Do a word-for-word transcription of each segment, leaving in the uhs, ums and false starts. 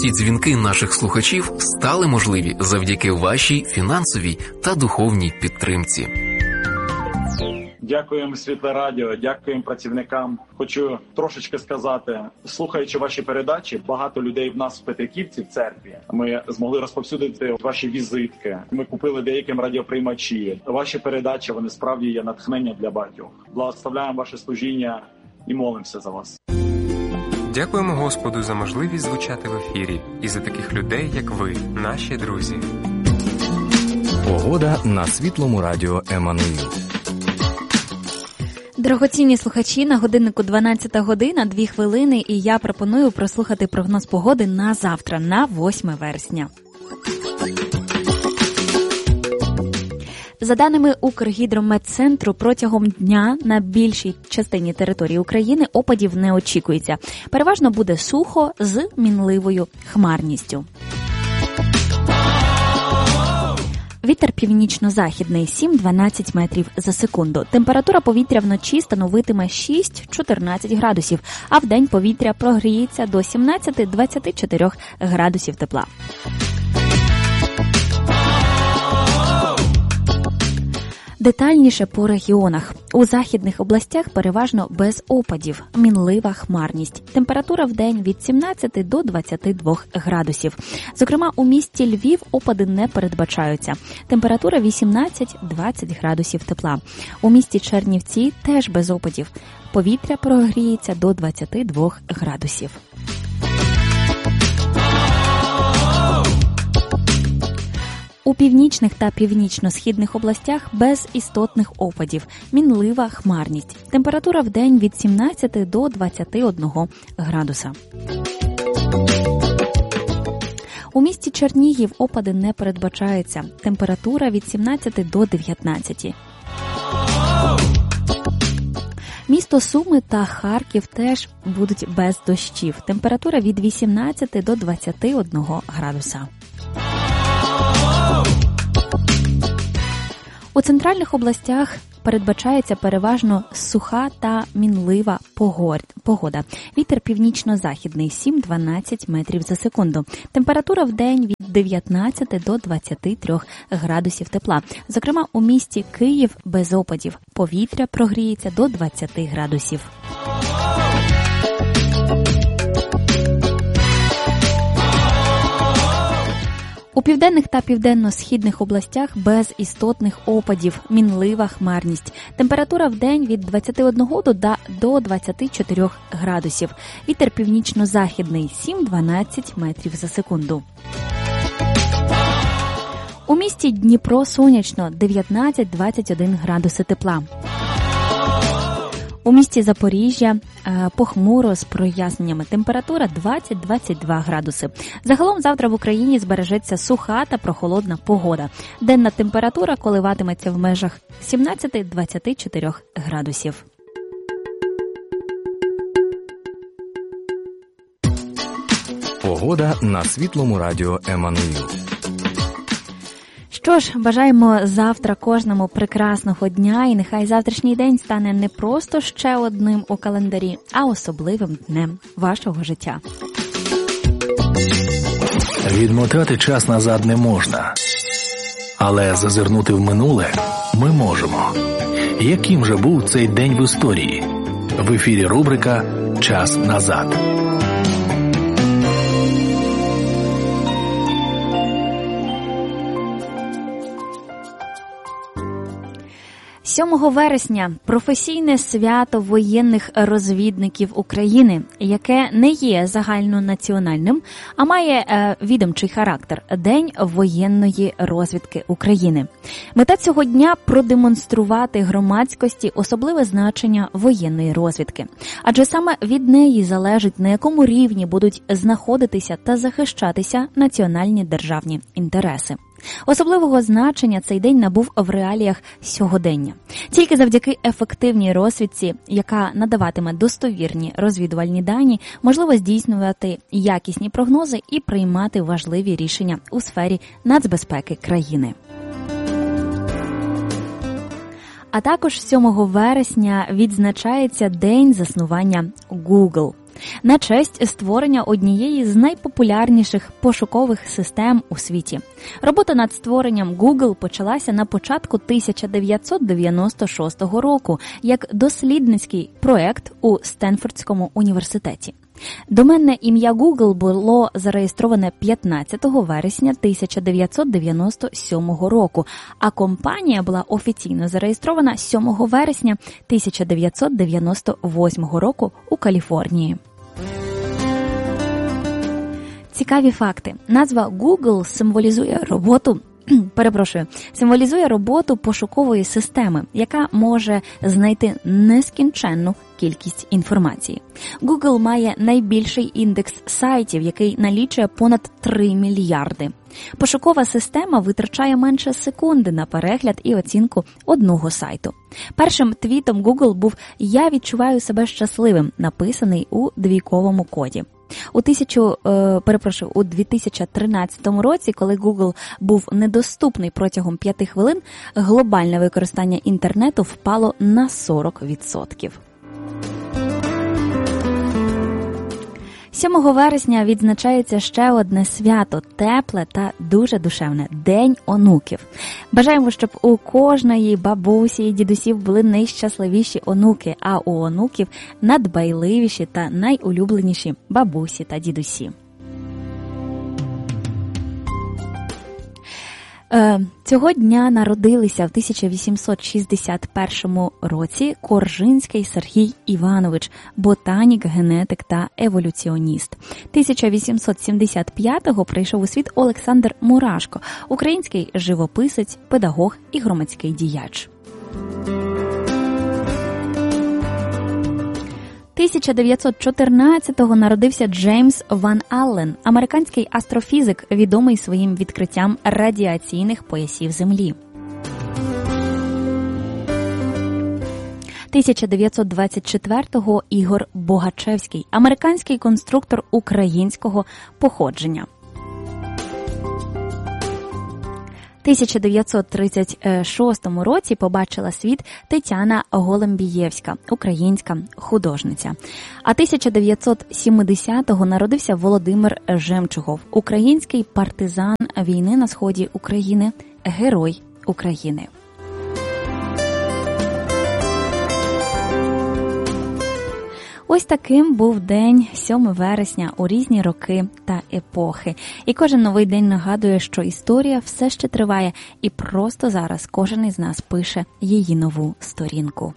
Ці дзвінки наших слухачів стали можливі завдяки вашій фінансовій та духовній підтримці. Дякуємо Світле Радіо, дякуємо працівникам. Хочу трошечки сказати, слухаючи ваші передачі, багато людей в нас в Петриківці, в церкві. Ми змогли розповсюдити ваші візитки. Ми купили деяким радіоприймачі. Ваші передачі, вони справді є натхнення для багатьох. Благословляємо ваше служіння і молимося за вас. Дякуємо Господу за можливість звучати в ефірі і за таких людей, як ви, наші друзі. Погода на Світлому радіо Еммануїл. Дорогоцінні слухачі, на годиннику дванадцята година, дві хвилини, і я пропоную прослухати прогноз погоди на завтра, на восьме вересня. За даними Укргідрометцентру, протягом дня на більшій частині території України опадів не очікується. Переважно буде сухо з мінливою хмарністю. Вітер північно-західний сім-дванадцять метрів за секунду. Температура повітря вночі становитиме шість-чотирнадцять градусів, а вдень повітря прогріється до сімнадцять-двадцять чотири градусів тепла. Детальніше по регіонах. У західних областях переважно без опадів, мінлива хмарність. Температура вдень від сімнадцяти до двадцяти двох градусів. Зокрема, у місті Львів опади не передбачаються. Температура вісімнадцять-двадцять градусів тепла. У місті Чернівці теж без опадів. Повітря прогріється до двадцяти двох градусів. У північних та північно-східних областях без істотних опадів, мінлива хмарність. Температура вдень від сімнадцяти до двадцяти одного градуса. У місті Чернігів опади не передбачаються. Температура від сімнадцяти до дев'ятнадцяти. Місто Суми та Харків теж будуть без дощів. Температура від вісімнадцяти до двадцяти одного градуса. У центральних областях передбачається переважно суха та мінлива погода. Вітер північно-західний сім-дванадцять метрів за секунду. Температура вдень від дев'ятнадцяти до двадцяти трьох градусів тепла. Зокрема, у місті Київ без опадів. Повітря прогріється до двадцяти градусів. У південних та південно-східних областях без істотних опадів, мінлива хмарність. Температура вдень від двадцяти одного до двадцяти чотирьох градусів. Вітер північно-західний сім-дванадцять метрів за секунду. У місті Дніпро сонячно дев'ятнадцять-двадцять один градуси тепла. У місті Запоріжжя е, похмуро з проясненнями. Температура двадцять-двадцять два градуси. Загалом завтра в Україні збережеться суха та прохолодна погода. Денна температура коливатиметься в межах сімнадцяти-двадцяти чотирьох градусів. Погода на Світлому радіо Еммануїл. Що ж, бажаємо завтра кожному прекрасного дня, і нехай завтрашній день стане не просто ще одним у календарі, а особливим днем вашого життя. Відмотати час назад не можна, але зазирнути в минуле ми можемо. Яким же був цей день в історії? В ефірі рубрика «Час назад». сьомого вересня – професійне свято воєнних розвідників України, яке не є загальнонаціональним, а має е, відомчий характер – День воєнної розвідки України. Мета цього дня – продемонструвати громадськості особливе значення воєнної розвідки. Адже саме від неї залежить, на якому рівні будуть знаходитися та захищатися національні державні інтереси. Особливого значення цей день набув в реаліях сьогодення. Тільки завдяки ефективній розвідці, яка надаватиме достовірні розвідувальні дані, можливо здійснювати якісні прогнози і приймати важливі рішення у сфері нацбезпеки країни. А також сьомого вересня відзначається День заснування Google. на честь створення однієї з найпопулярніших пошукових систем у світі. Робота над створенням Google почалася на початку тисяча дев'ятсот дев'яносто шостого року як дослідницький проект у Стенфордському університеті. Доменне ім'я Google було зареєстроване п'ятнадцятого вересня тисяча дев'ятсот дев'яносто сьомого року, а компанія була офіційно зареєстрована сьомого вересня тисяча дев'ятсот дев'яносто восьмого року у Каліфорнії. Цікаві факти. Назва Google символізує роботу Перепрошую, символізує роботу пошукової системи, яка може знайти нескінченну кількість інформації. Google має найбільший індекс сайтів, який налічує понад три мільярди. Пошукова система витрачає менше секунди на перегляд і оцінку одного сайту. Першим твітом Google був «Я відчуваю себе щасливим», написаний у двійковому коді. У, тисячу, е, перепрошую, у дві тисячі тринадцятому році, коли Google був недоступний протягом п'яти хвилин, глобальне використання інтернету впало на сорок відсотків. сьомого вересня відзначається ще одне свято, тепле та дуже душевне – День онуків. Бажаємо, щоб у кожної бабусі і дідусів були найщасливіші онуки, а у онуків – надбайливіші та найулюбленіші бабусі та дідусі. Цього дня народилися в тисяча вісімсот шістдесят першому році Коржинський Сергій Іванович, ботанік, генетик та еволюціоніст. тисяча вісімсот сімдесят п'ятого прийшов у світ Олександр Мурашко, український живописець, педагог і громадський діяч. тисяча дев'ятсот чотирнадцятого народився Джеймс Ван Аллен, американський астрофізик, відомий своїм відкриттям радіаційних поясів Землі. тисяча дев'ятсот двадцять четвертого Ігор Богачевський, американський конструктор українського походження. тисяча дев'ятсот тридцять шостому році побачила світ Тетяна Голембієвська, українська художниця. А тисяча дев'ятсот сімдесятого народився Володимир Жемчугов, український партизан війни на сході України, герой України. Ось таким був день сьомого вересня у різні роки та епохи. І кожен новий день нагадує, що історія все ще триває, і просто зараз кожен із нас пише її нову сторінку.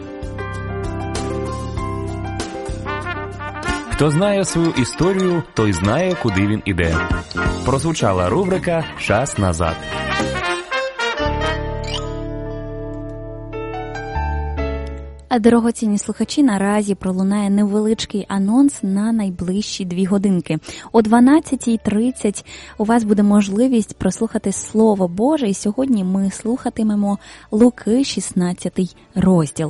Хто знає свою історію, той знає, куди він іде. Прозвучала рубрика «Час назад». Дорогоцінні слухачі, наразі пролунає невеличкий анонс на найближчі дві годинки. О дванадцятій тридцять у вас буде можливість прослухати Слово Боже, і сьогодні ми слухатимемо Луки, шістнадцятий розділ.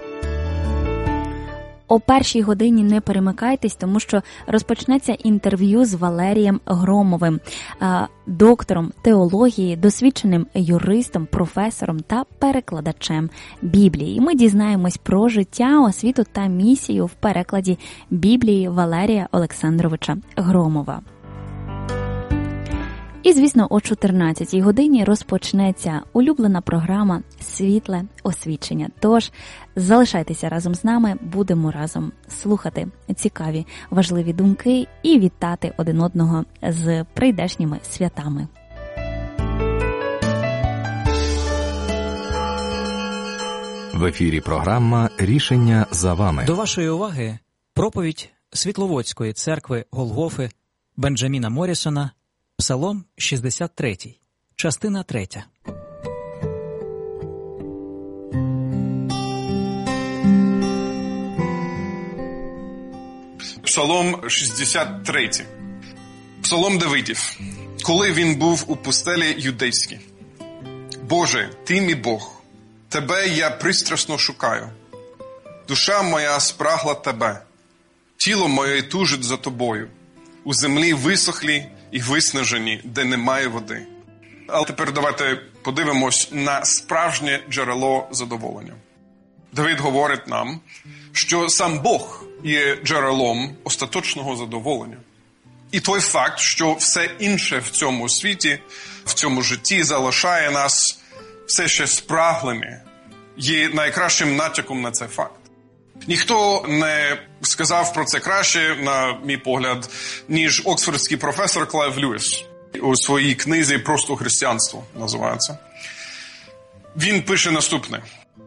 О першій годині не перемикайтесь, тому що розпочнеться інтерв'ю з Валерієм Громовим, доктором теології, досвідченим юристом, професором та перекладачем Біблії. І ми дізнаємось про життя, освіту та місію в перекладі Біблії Валерія Олександровича Громова. І, звісно, о чотирнадцятій годині розпочнеться улюблена програма «Світле освічення». Тож, залишайтеся разом з нами, будемо разом слухати цікаві, важливі думки і вітати один одного з прийдешніми святами. В ефірі програма «Рішення за вами». До вашої уваги проповідь Світловодської церкви Голгофи Бенджаміна Моррісона, Псалом шістдесят три, частина третя. Псалом шістдесят три. Псалом Давидів. Коли він був у пустелі юдейській. Боже, ти мій Бог, тебе я пристрасно шукаю. Душа моя спрагла тебе, тіло моє тужить за тобою. У землі висохлі і виснажені, де немає води. Але тепер давайте подивимось на справжнє джерело задоволення. Давид говорить нам, що сам Бог є джерелом остаточного задоволення. І той факт, що все інше в цьому світі, в цьому житті залишає нас все ще спраглими, є найкращим натяком на цей факт. Ніхто не сказав про це краще, на мій погляд, ніж оксфордський професор Клайв Льюіс у своїй книзі «Просто християнство» називається. Він пише наступне.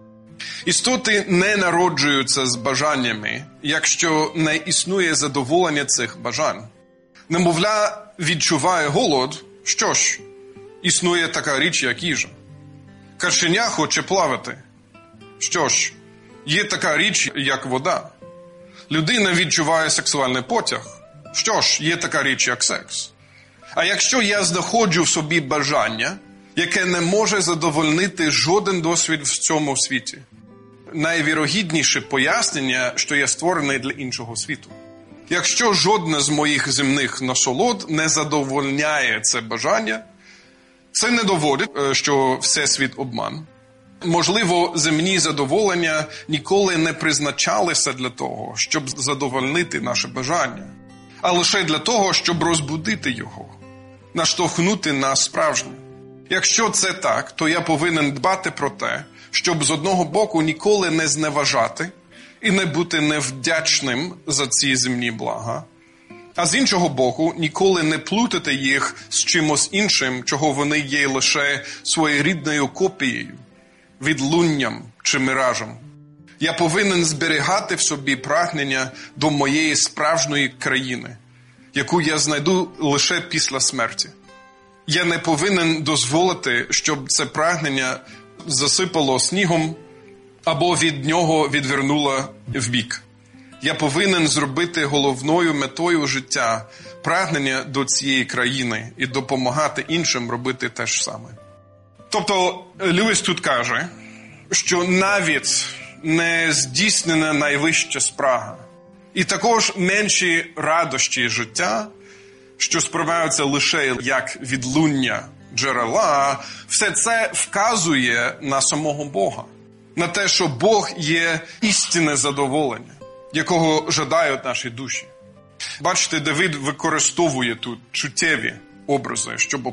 Істоти не народжуються з бажаннями, якщо не існує задоволення цих бажань. Немовля відчуває голод, що ж, існує така річ, як їжа. Каченя хоче плавати. Що ж, є така річ, як вода. Людина відчуває сексуальний потяг. Що ж, є така річ, як секс. А якщо я знаходжу в собі бажання, яке не може задовольнити жоден досвід в цьому світі, найвірогідніше пояснення, що я створений для іншого світу. Якщо жодне з моїх земних насолод не задовольняє це бажання, це не доводить, що всесвіт обман. Можливо, земні задоволення ніколи не призначалися для того, щоб задовольнити наше бажання, а лише для того, щоб розбудити його, наштовхнути на справжнє. Якщо це так, то я повинен дбати про те, щоб з одного боку ніколи не зневажати і не бути невдячним за ці земні блага, а з іншого боку ніколи не плутати їх з чимось іншим, чого вони є лише своєрідною копією, відлунням чи миражем. Я повинен зберігати в собі прагнення до моєї справжньої країни, яку я знайду лише після смерті. Я не повинен дозволити, щоб це прагнення засипало снігом або від нього відвернуло вбік. Я повинен зробити головною метою життя прагнення до цієї країни і допомагати іншим робити те ж саме. Тобто Льюіс тут каже, що навіть не здійснена найвища спрага і також менші радощі життя, що сприймаються лише як відлуння джерела, все це вказує на самого Бога. На те, що Бог є істинне задоволення, якого жадають наші душі. Бачите, Давид використовує тут чуттєві образи, щоб